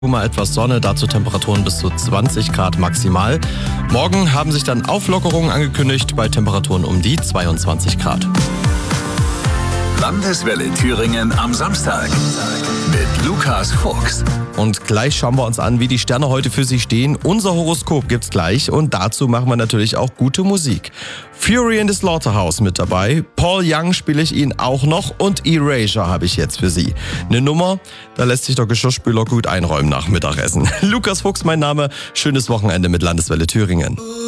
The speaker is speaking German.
Mal etwas Sonne, dazu Temperaturen bis zu 20 Grad maximal. Morgen haben sich dann Auflockerungen angekündigt bei Temperaturen um die 22 Grad. Landeswelle Thüringen am Samstag mit Lukas Fuchs. Und gleich schauen wir uns an, wie die Sterne heute für Sie stehen. Unser Horoskop gibt's gleich und dazu machen wir natürlich auch gute Musik. Fury in the Slaughterhouse mit dabei, Paul Young spiele ich Ihnen auch noch und Erasure habe ich jetzt für Sie. Eine Nummer, da lässt sich der Geschirrspüler gut einräumen nach Mittagessen. Lukas Fuchs mein Name, schönes Wochenende mit Landeswelle Thüringen.